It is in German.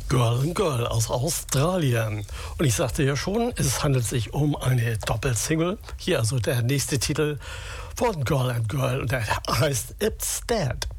Girl and Girl aus Australien. Und ich sagte ja schon, es handelt sich um eine Doppelsingle. Hier also der nächste Titel von Girl and Girl und der heißt It's Dead.